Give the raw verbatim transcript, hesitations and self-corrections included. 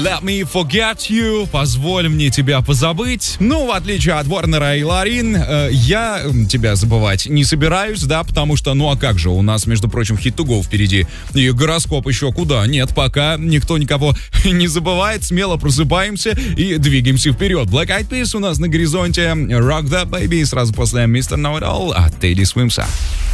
Let Me Forget You, позволь мне тебя позабыть. Ну, в отличие от Ворнера и Ларин, э, я тебя забывать не собираюсь, да, потому что, ну а как же, у нас, между прочим, хит to go впереди, и гороскоп еще куда? Нет, пока никто никого не забывает, смело просыпаемся и двигаемся вперед. Black Eyed Peas у нас на горизонте, Rock That Baby, сразу после мистер Know It All от Тедди Свимса.